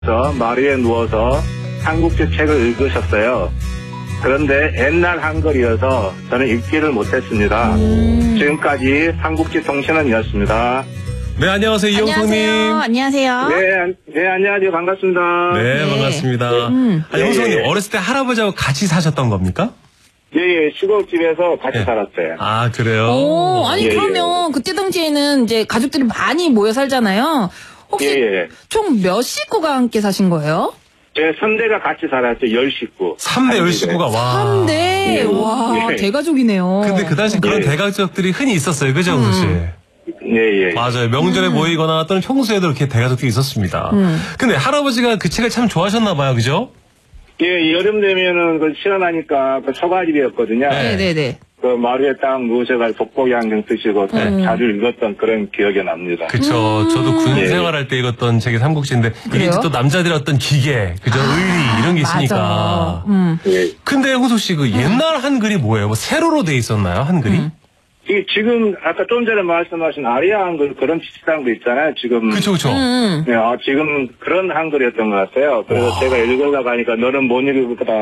마루에 누워서 삼국지 책을 읽으셨어요. 그런데 옛날 한글이어서 저는 읽지를 못했습니다. 지금까지 삼국지 통신원이었습니다. 네, 안녕하세요. 이용성님. 안녕하세요. 네, 안녕하세요. 반갑습니다. 네, 반갑습니다. 이용성님, 어렸을 때 할아버지하고 같이 사셨던 겁니까? 예, 시골집에서 같이 살았어요. 아, 그래요? 오, 아니, 그러면 그때 당시에는 이제 가족들이 많이 모여 살잖아요. 혹시 총 몇 식구가 함께 사신 거예요? 제 3대가 같이 살았어요. 10식구. 3대 10식구가, 와. 3대? 와, 대가족이네요. 근데 그 당시 그런 대가족들이 흔히 있었어요. 그죠, 홍수 씨? 예. 맞아요. 명절에 모이거나 또는 평소에도 이렇게 대가족들이 있었습니다. 근데 할아버지가 그 책을 참 좋아하셨나 봐요. 그죠? 예, 여름 되면은 그 시원하니까 그 초가집이었거든요. 네네네. 그 마루에 딱 누우셔가지고 돋보기 안경 쓰시고 자주 읽었던 그런 기억이 납니다. 그쵸. 저도 군 생활할 때 읽었던 책이 삼국지인데 이게 이제 또 남자들의 어떤 기계, 그죠? 의리 이런 게 있으니까. 예. 근데 홍석 씨 그 옛날 한글이 뭐예요? 뭐 세로로 돼 있었나요? 한글이? 이게 지금 아까 좀 전에 말씀하신 아리아 한글 그런 비슷한 거 있잖아요. 지금. 그쵸. 네, 지금 그런 한글이었던 것 같아요. 그래서 제가 읽으려고 하니까 너는 못 읽을 거다.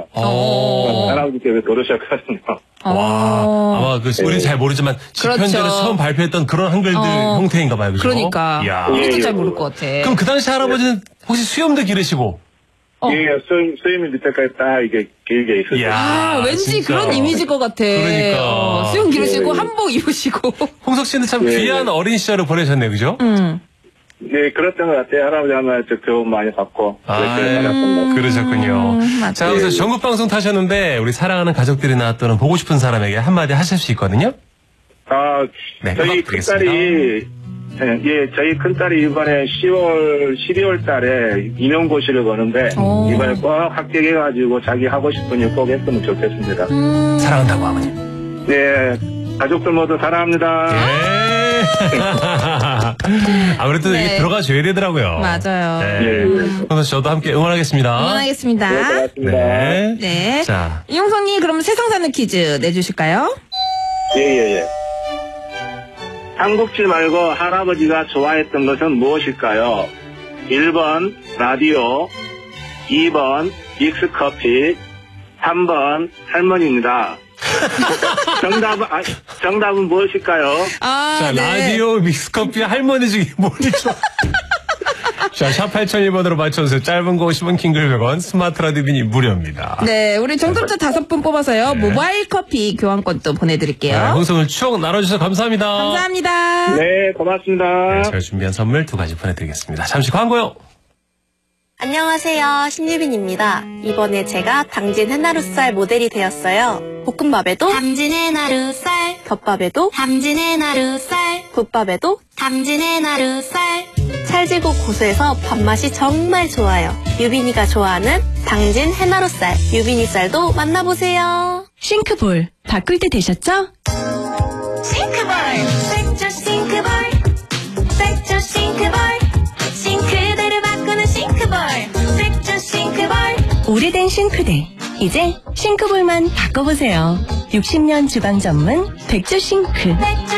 할아버지께서 그러셨거든요. 아마 우리는 잘 모르지만 집현전에 처음 발표했던 그런 한글들 형태인가 봐요. 그죠? 그러니까. 이야. 우리도 잘 모를 것 같아. 그럼 그 당시 할아버지는 혹시 수염도 기르시고? 예, 수염이 밑에까지 딱 이게 길게 있었어요. 왠지 진짜. 그런 이미지일 것 같아. 그러니까. 수영 기르시고 한복 입으시고. 홍석 씨는 참 귀한 어린 시절을 보내셨네요. 그죠? 네, 그랬던 것 같아요. 할아버지 한마디도 교훈 많이 받고. 그러셨군요. 자, 그래서 전국 방송 타셨는데 우리 사랑하는 가족들이나 또는 보고 싶은 사람에게 한마디 하실 수 있거든요. 저희 큰딸이 저희 큰딸이 이번에 12월 달에 임용고시를 거는데 이번에 꼭 합격해가지고 자기 하고 싶은 일 꼭 했으면 좋겠습니다. 사랑한다고 아버님. 네, 가족들 모두 사랑합니다. 아무래도 이게 들어가줘야 되더라고요. 맞아요. 그래서 저도 함께 응원하겠습니다. 응원하겠습니다. 네, 고맙습니다. 네. 자, 이용성님 그럼 세상 사는 퀴즈 내주실까요? 예. 삼국지 말고 할아버지가 좋아했던 것은 무엇일까요? 1번 라디오, 2번 믹스커피, 3번 할머니입니다. 정답은 무엇일까요? 자, 라디오, 믹스커피, 할머니 중에 뭐죠? 자, 샵 8001번으로 맞춰주세요. 짧은 거 50원, 킹글 100원, 스마트 라디오 미니 무료입니다. 네, 우리 정답자 5분 뽑아서요. 모바일 커피 교환권도 보내드릴게요. 홍성을 추억 나눠주셔서 감사합니다. 감사합니다. 네, 고맙습니다. 제가 준비한 선물 2가지 보내드리겠습니다. 잠시 광고요. 안녕하세요. 신유빈입니다. 이번에 제가 당진 해나루쌀 모델이 되었어요. 볶음밥에도 당진 해나루쌀, 덮밥에도 당진 해나루쌀, 국밥에도 당진 해나루쌀. 찰지고 고소해서 밥맛이 정말 좋아요. 유빈이가 좋아하는 당진 해나루쌀, 유빈이쌀도 만나보세요. 싱크볼 바꿀 때 되셨죠? 싱크볼, 색조 싱크볼, 색조 싱크볼, 싱크대를 바꾸는 싱크볼, 색조 싱크볼. 오래된 싱크대 이제 싱크볼만 바꿔보세요. 60년 주방 전문 백조 싱크.